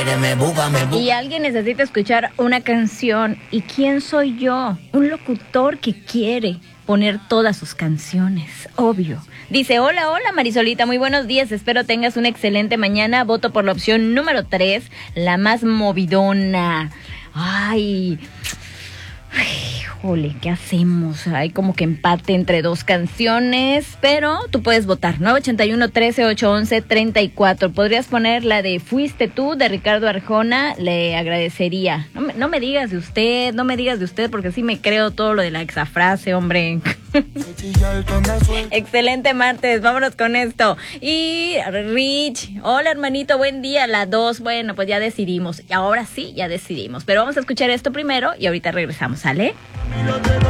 Y alguien necesita escuchar una canción. ¿Y quién soy yo? Un locutor que quiere poner todas sus canciones, obvio. Dice, hola Marisolita, muy buenos días, espero tengas una excelente mañana. Voto por la opción número 3, la más movidona. Ay, híjole, ¿qué hacemos? Hay como que empate entre dos canciones, pero tú puedes votar. 981-13-811-34. Podrías poner la de Fuiste tú, de Ricardo Arjona, le agradecería. No me digas de usted, porque así me creo todo lo de la exafrase, hombre. Excelente martes, vámonos con esto. Y Rich, hola hermanito, buen día, la 2, bueno, pues ya decidimos. Y ahora sí, ya decidimos. Pero vamos a escuchar esto primero y ahorita regresamos, ¿sale?